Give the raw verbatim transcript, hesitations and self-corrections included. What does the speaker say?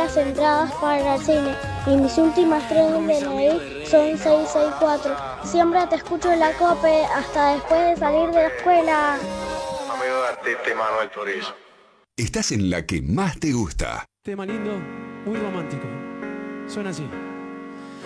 las entradas para el cine y mis últimas tres del D N I son seis seis cuatro. Siempre te escucho en la COPE hasta después de salir de la escuela. Amigo de artista y Manuel Turizo. Estás en la que más te gusta. Tema lindo, muy romántico. Suena así.